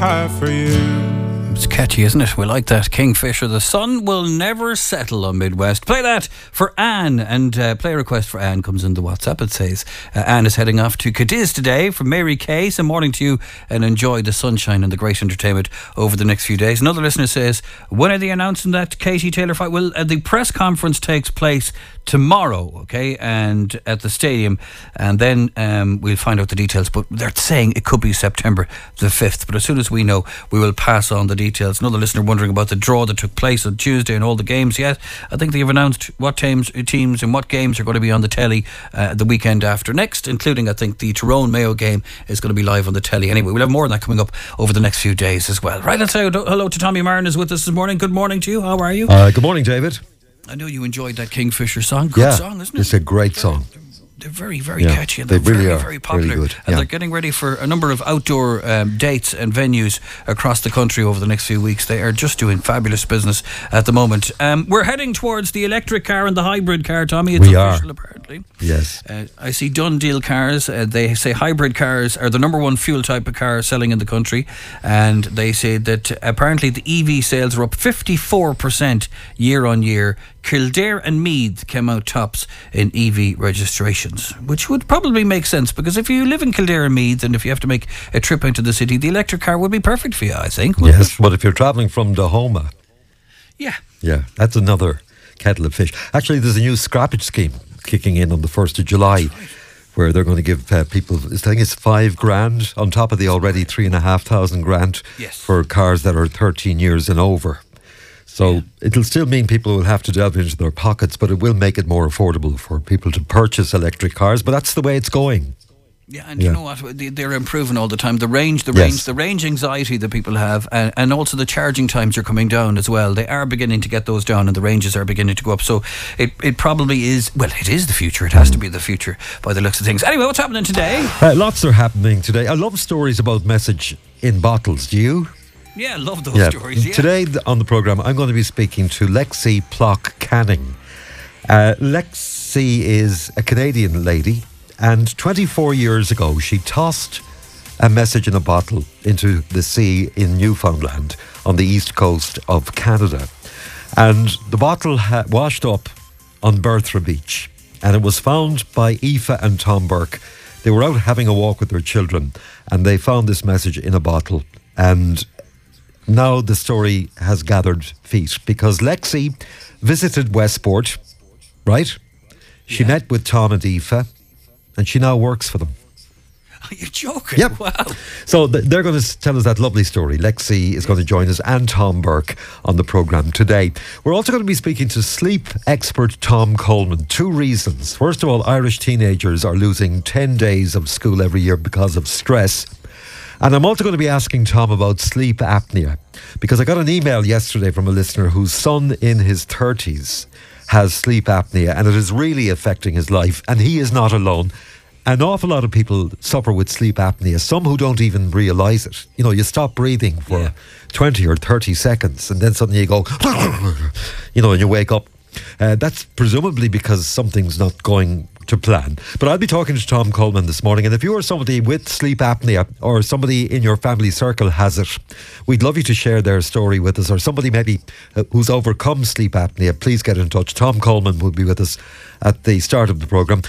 For you. It's catchy, isn't it? We like that. Kingfisher, The Sun Will Never Settle on Midwest. Play that for Anne, and play request for Anne comes in the WhatsApp. It says Anne is heading off to Cadiz today from Mary Kay. So morning to you, and enjoy the sunshine and the great entertainment over the next few days. Another listener says, when are they announcing that Katie Taylor fight? Well, the press conference takes place tomorrow, okay, and at the stadium, and then we'll find out the details, but they're saying it could be September the 5th, but as soon as we know, we will pass on the details. Another listener wondering about the draw that took place on Tuesday and all the games. Yes, I think they have announced what teams and what games are going to be on the telly the weekend after next, including, I think, the Tyrone Mayo game is going to be live on the telly. Anyway, we'll have more on that coming up over the next few days as well. Right, let's say hello to Tommy Martin is with us this morning. Good morning to you. How are you? Good morning, David. I know you enjoyed that Kingfisher song. Good song, isn't it? It's a great song. They're very, very catchy, and they they're really very, are. very popular. Really good. And they're getting ready for a number of outdoor dates and venues across the country over the next few weeks. They are just doing fabulous business at the moment. We're heading towards the electric car and the hybrid car, Tommy. It's official, apparently. Yes. I see Done Deal Cars. They say hybrid cars are the number one fuel type of car selling in the country, and they say that apparently the EV sales are up 54% year on year. Kildare and Meath came out tops in EV registrations, which would probably make sense, because if you live in Kildare and Meath and if you have to make a trip into the city, the electric car would be perfect for you, I think. Yes, but if you're travelling from Dahoma, yeah, that's another kettle of fish. Actually, there's a new scrappage scheme kicking in on the 1st of July, where they're going to give people, I think it's $5,000 on top of the already $3,500 grant for cars that are 13 years and over. So it'll still mean people will have to delve into their pockets, but it will make it more affordable for people to purchase electric cars. But that's the way it's going. Yeah, and you know what? They're improving all the time. The range anxiety that people have, and also the charging times are coming down as well. They are beginning to get those down, and the ranges are beginning to go up. So it probably is, well, it is the future. It has to be the future by the looks of things. Anyway, what's happening today? Lots are happening today. I love stories about message in bottles. Do you? Yeah, I love those stories. Yeah. Today on the programme, I'm going to be speaking to Lexi Plock Canning. Lexi is a Canadian lady, and 24 years ago, she tossed a message in a bottle into the sea in Newfoundland on the east coast of Canada. And the bottle washed up on Berthra Beach, and it was found by Aoife and Tom Burke. They were out having a walk with their children, and they found this message in a bottle. And now the story has gathered feet, because Lexi visited Westport, right? She met with Tom and Aoife, and she now works for them. Are you joking? Yep. Wow. So they're going to tell us that lovely story. Lexi is going to join us, and Tom Burke, on the programme today. We're also going to be speaking to sleep expert Tom Coleman. 2 reasons. First of all, Irish teenagers are losing 10 days of school every year because of stress. And I'm also going to be asking Tom about sleep apnea, because I got an email yesterday from a listener whose son in his 30s has sleep apnea, and it is really affecting his life, and he is not alone. An awful lot of people suffer with sleep apnea, some who don't even realise it. You know, you stop breathing for 20 or 30 seconds, and then suddenly you go, you know, and you wake up. That's presumably because something's not going to plan. But I'll be talking to Tom Coleman this morning, and if you are somebody with sleep apnea, or somebody in your family circle has it, we'd love you to share their story with us, or somebody maybe who's overcome sleep apnea. Please get in touch. Tom Coleman will be with us at the start of the programme.